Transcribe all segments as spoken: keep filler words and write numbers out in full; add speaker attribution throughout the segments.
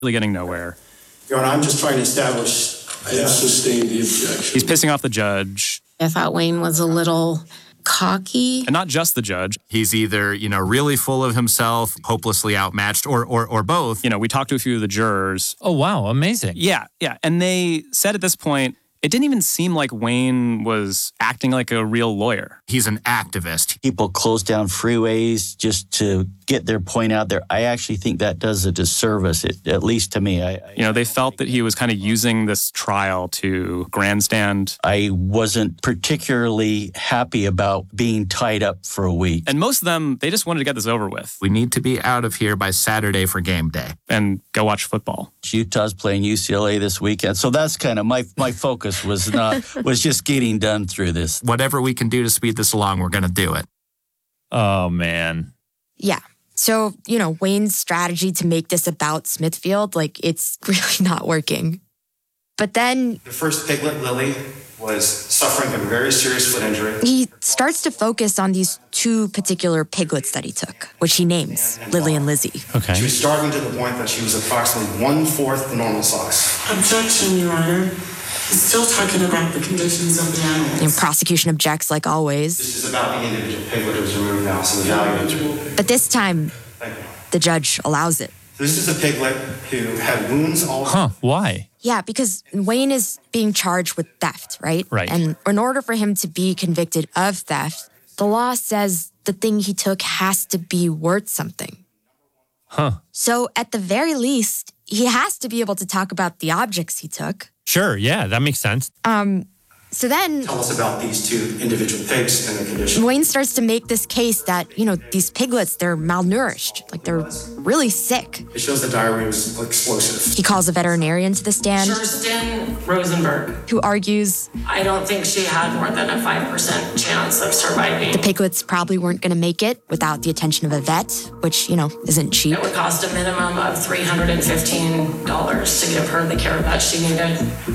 Speaker 1: really getting nowhere.
Speaker 2: Your Honor, I'm just trying to establish...
Speaker 3: I have sustained the objection.
Speaker 1: He's pissing off the judge.
Speaker 4: I thought Wayne was a little cocky.
Speaker 1: And not just the judge.
Speaker 5: He's either, you know, really full of himself, hopelessly outmatched, or or or both.
Speaker 1: You know, we talked to a few of the jurors.
Speaker 6: Oh, wow. Amazing.
Speaker 1: Yeah, yeah. And they said at this point, it didn't even seem like Wayne was acting like a real lawyer.
Speaker 5: He's an activist.
Speaker 7: People close down freeways just to get their point out there. I actually think that does a disservice, it, at least to me. I, I,
Speaker 1: you know, they felt that he was kind of using this trial to grandstand.
Speaker 7: I wasn't particularly happy about being tied up for a week.
Speaker 1: And most of them, they just wanted to get this over with.
Speaker 5: We need to be out of here by Saturday for game day.
Speaker 1: And go watch football.
Speaker 7: Utah's playing U C L A this weekend. So that's kind of my, my focus was not was just getting done through this.
Speaker 5: Whatever we can do to speed this along, we're going to do it.
Speaker 6: Oh, man.
Speaker 4: Yeah. So, you know, Wayne's strategy to make this about Smithfield, like, it's really not working. But then...
Speaker 2: The first piglet, Lily, was suffering from a very serious foot injury.
Speaker 4: He starts to focus on these two particular piglets that he took, which he names Lily and Lizzie.
Speaker 6: Okay.
Speaker 2: She was starving to the point that she was approximately one-fourth the normal size.
Speaker 8: Objection, Your Honor. He's still talking about the conditions of the animals.
Speaker 4: And prosecution objects, like always.
Speaker 2: This is about the individual piglet who was removed now, so the value.
Speaker 4: But this time, the judge allows it.
Speaker 2: This is a piglet who had wounds all...
Speaker 6: Huh, why?
Speaker 4: Yeah, because Wayne is being charged with theft, right?
Speaker 6: Right.
Speaker 4: And in order for him to be convicted of theft, the law says the thing he took has to be worth something.
Speaker 6: Huh.
Speaker 4: So at the very least, he has to be able to talk about the objects he took.
Speaker 6: Sure, yeah, that makes sense.
Speaker 4: Um, so then...
Speaker 2: Tell us about these two individual pigs and their condition.
Speaker 4: Wayne starts to make this case that, you know, these piglets, they're malnourished. Like, they're really sick.
Speaker 2: It shows the diarrhea was explosive.
Speaker 4: He calls a veterinarian to the stand.
Speaker 8: Kirsten Rosenberg.
Speaker 4: Who argues...
Speaker 8: I don't think she had more than a five percent chance of surviving.
Speaker 4: The piglets probably weren't going to make it without the attention of a vet, which, you know, isn't cheap.
Speaker 8: It would cost a minimum of three hundred fifteen dollars to give her the care that she needed.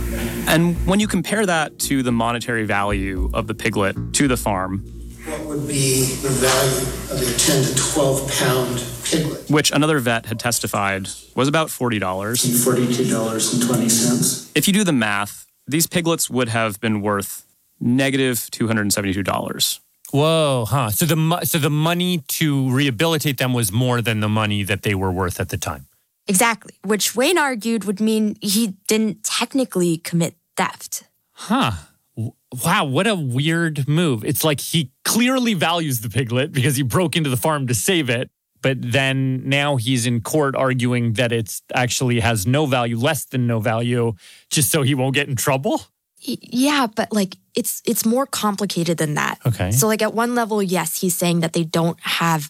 Speaker 1: And when you compare that to the monetary value of the piglet to the farm...
Speaker 3: What would be the value of a ten to twelve pound piglet?
Speaker 1: Which another vet had testified was about forty dollars.
Speaker 3: forty-two dollars and twenty cents.
Speaker 1: If you do the math, these piglets would have been worth negative two hundred seventy-two dollars.
Speaker 6: Whoa, huh. So the mo- so the money to rehabilitate them was more than the money that they were worth at the time.
Speaker 4: Exactly, which Wayne argued would mean he didn't technically commit theft.
Speaker 6: Huh. Wow, what a weird move. It's like he clearly values the piglet because he broke into the farm to save it, but then now he's in court arguing that it actually has no value, less than no value, just so he won't get in trouble?
Speaker 4: Yeah, but like it's it's more complicated than that.
Speaker 6: Okay.
Speaker 4: So like at one level, yes, he's saying that they don't have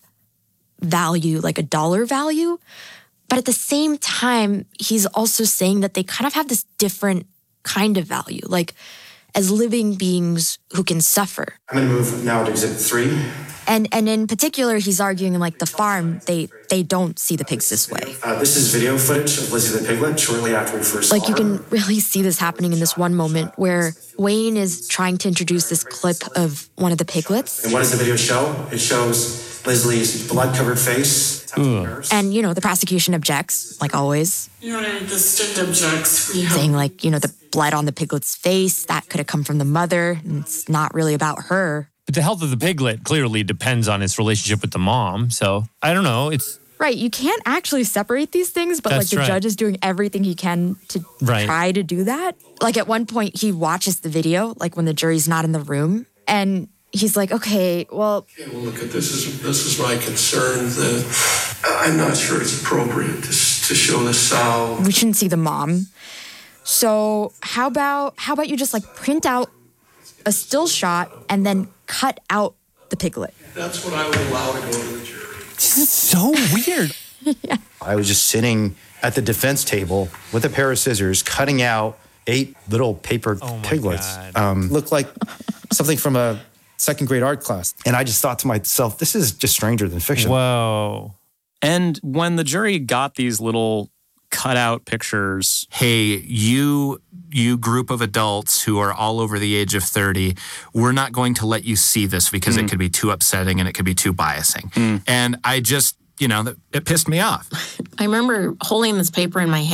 Speaker 4: value, like a dollar value. But at the same time, he's also saying that they kind of have this different kind of value, like as living beings who can suffer.
Speaker 2: I'm going to move now to Exhibit three.
Speaker 4: And and in particular, he's arguing like the farm, they they don't see the pigs this way.
Speaker 2: Uh, this is video footage of Lizzie the piglet shortly after we first
Speaker 4: Like
Speaker 2: saw
Speaker 4: you
Speaker 2: her.
Speaker 4: can really see this happening in this one moment where Wayne is trying to introduce this clip of one of the piglets.
Speaker 2: And what does the video show? It shows Leslie's blood-covered face.
Speaker 4: And, you know, the prosecution objects, like always.
Speaker 8: Your Honor, the state objects. We have...
Speaker 4: Saying, like, you know, the blood on the piglet's face, that could have come from the mother, and it's not really about her.
Speaker 6: But the health of the piglet clearly depends on its relationship with the mom, so I don't know, it's...
Speaker 4: Right, you can't actually separate these things, but,
Speaker 6: That's
Speaker 4: like, the
Speaker 6: right.
Speaker 4: judge is doing everything he can to
Speaker 6: Right.
Speaker 4: try to do that. Like, at one point, he watches the video, like, when the jury's not in the room, and he's like, okay, well...
Speaker 3: Yeah, well, look, at this is this is my concern that I'm not sure it's appropriate to, to show the sow.
Speaker 4: We shouldn't see the mom. So how about how about you just like print out a still shot and then cut out the piglet?
Speaker 3: That's what I would allow to go to the jury.
Speaker 6: This is so weird.
Speaker 4: Yeah.
Speaker 9: I was just sitting at the defense table with a pair of scissors, cutting out eight little paper
Speaker 6: Oh my
Speaker 9: piglets.
Speaker 6: God.
Speaker 9: Um, looked like something from a second grade art class. And I just thought to myself, this is just stranger than fiction.
Speaker 6: Whoa.
Speaker 1: And when the jury got these little cutout pictures,
Speaker 5: Hey, you you group of adults who are all over the age of thirty, we're not going to let you see this because
Speaker 1: Mm.
Speaker 5: it could be too upsetting and it could be too biasing.
Speaker 1: Mm.
Speaker 5: And I just you know, that it pissed me off.
Speaker 8: I remember holding this paper in my hand.